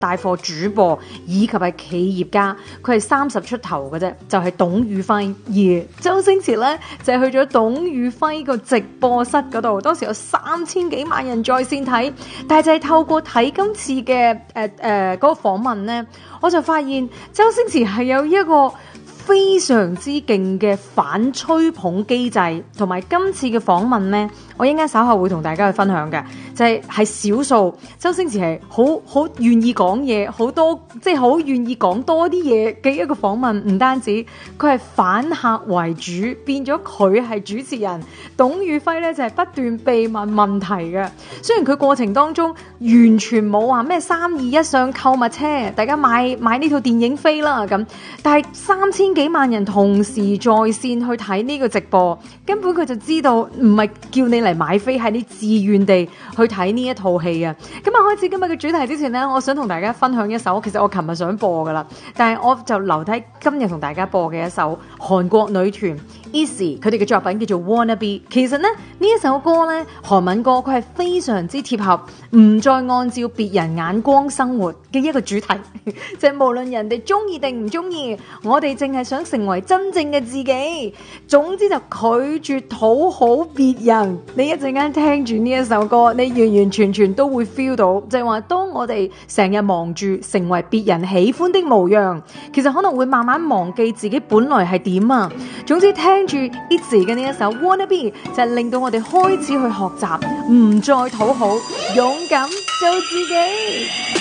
帶貨主播以及係企業家，佢係30出頭嘅啫，就係董宇輝。而周星馳咧就係去咗董宇輝個直播室嗰度，當時有3000幾萬人在線睇，但係就係透過睇今次嘅嗰個訪問咧，我就發現周星馳係有一個非常之勁嘅反吹捧機制，同埋今次嘅訪問呢，我應該稍後會同大家去分享嘅，就係少數周星馳係好願意講嘢，好多即係好願意講多啲嘢嘅一個訪問。唔單止佢係反客為主，變咗佢係主持人，董宇輝呢就係不斷被問問題嘅。雖然佢過程當中完全冇話咩3、2、1上購物車，大家買呢套電影飛啦咁，但係3000幾萬人同時在線去睇呢個直播，根本佢就知道唔係叫你嚟買飛，係你自願地去睇呢一套戲啊！咁啊，開始今日嘅主題之前呢，我想同大家分享一首，其實我琴日想播噶啦，但係我就留低今日同大家播嘅一首韓國女團 ITZY 佢哋嘅作品叫做 Wanna Be。其實呢一首歌呢，韓文歌，佢係非常之貼合唔再按照別人眼光生活嘅一個主題，就係無論人哋中意定唔中意，我哋淨係想成為真正嘅自己。總之就拒絕討好別人。你一陣間聽住呢一首歌，你完完全全都會 feel 到，就係話當我哋成日忙住成為別人喜歡的模樣，其實可能會慢慢忘記自己本來係點啊。總之聽住 ITZY 嘅呢一首 Wanna Be， 就係令到我哋開始去學習，唔再討好，勇敢做自己。